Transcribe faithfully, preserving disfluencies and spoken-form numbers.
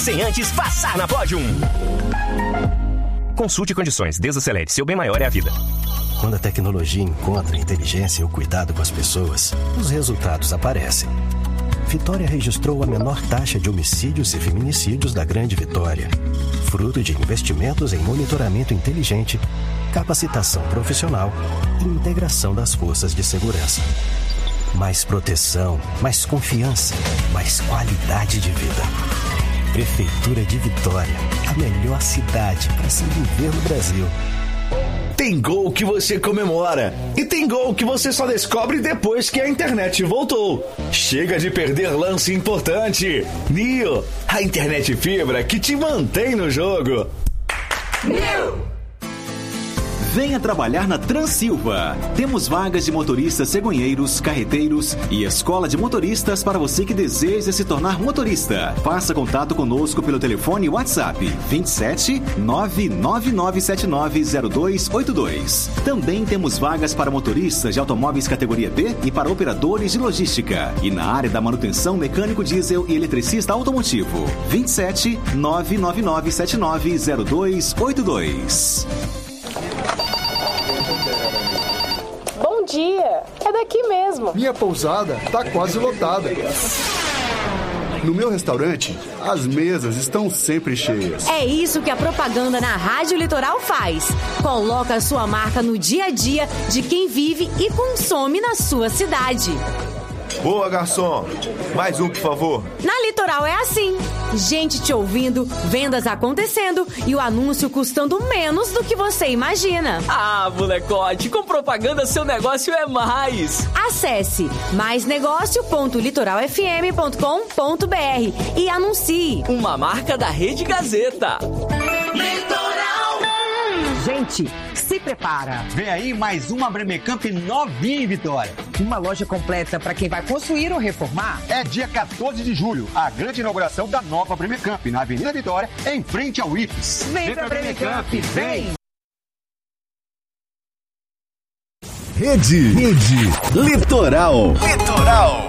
sem antes passar na Pódium. Consulte condições, desacelere, seu bem maior é a vida. Quando a tecnologia encontra a inteligência e o cuidado com as pessoas, os resultados aparecem. Vitória registrou a menor taxa de homicídios e feminicídios da Grande Vitória, fruto de investimentos em monitoramento inteligente, capacitação profissional e integração das forças de segurança. Mais proteção, mais confiança, mais qualidade de vida. Prefeitura de Vitória, a melhor cidade para se viver no Brasil. Tem gol que você comemora e tem gol que você só descobre depois que a internet voltou. Chega de perder lance importante. Nio, a internet fibra que te mantém no jogo. Nio! Venha trabalhar na Transilva. Temos vagas de motoristas cegonheiros, carreteiros e escola de motoristas para você que deseja se tornar motorista. Faça contato conosco pelo telefone WhatsApp vinte e sete, nove nove nove sete nove zero dois oito dois. Também temos vagas para motoristas de automóveis categoria B e para operadores de logística. E na área da manutenção, mecânico diesel e eletricista automotivo. vinte e sete, nove nove nove sete nove zero dois oito dois. Bom dia, é daqui mesmo. Minha pousada tá quase lotada. No meu restaurante, as mesas estão sempre cheias. É isso que a propaganda na Rádio Litoral faz. Coloca a sua marca no dia a dia de quem vive e consome na sua cidade. Boa, garçom. Mais um, por favor. Na Litoral é assim. Gente te ouvindo, vendas acontecendo e o anúncio custando menos do que você imagina. Ah, molecote, com propaganda seu negócio é mais. Acesse mais negócio ponto litoral f m ponto com ponto b r e anuncie. Uma marca da Rede Gazeta. Litoral! Gente, se prepara. Vem aí mais uma Bremecamp novinha em Vitória. Uma loja completa para quem vai construir ou reformar. É dia quatorze de julho, a grande inauguração da nova Bremecamp, na Avenida Vitória, em frente ao I F E S. Vem, vem pra Bremecamp, vem! Rede, Rede Litoral. Litoral.